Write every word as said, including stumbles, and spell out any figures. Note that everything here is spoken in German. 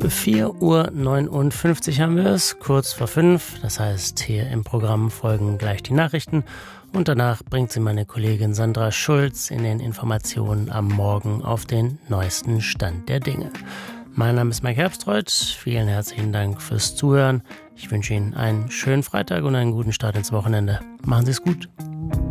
vier Uhr neunundfünfzig haben wir es, kurz vor fünf. Das heißt, hier im Programm folgen gleich die Nachrichten und danach bringt sie meine Kollegin Sandra Schulz in den Informationen am Morgen auf den neuesten Stand der Dinge. Mein Name ist Mike Herbstreuth. Vielen herzlichen Dank fürs Zuhören. Ich wünsche Ihnen einen schönen Freitag und einen guten Start ins Wochenende. Machen Sie es gut.